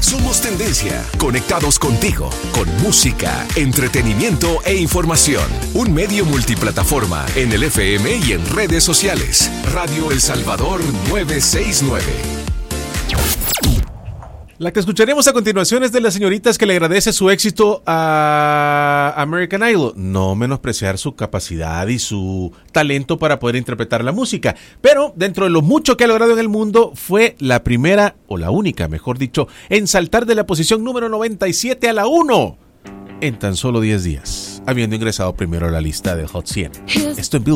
Somos tendencia, conectados contigo, con música, entretenimiento e información. Un medio multiplataforma en el FM y en redes sociales. Radio El Salvador 969. La que escucharemos a continuación es de las señoritas que le agradece su éxito a American Idol. No menospreciar su capacidad y su talento para poder interpretar la música. Pero dentro de lo mucho que ha logrado en el mundo, fue la primera, o la única, mejor dicho, en saltar de la posición número 97 a la 1 en tan solo 10 días, habiendo ingresado primero a la lista de Hot 100. Esto en Billboard.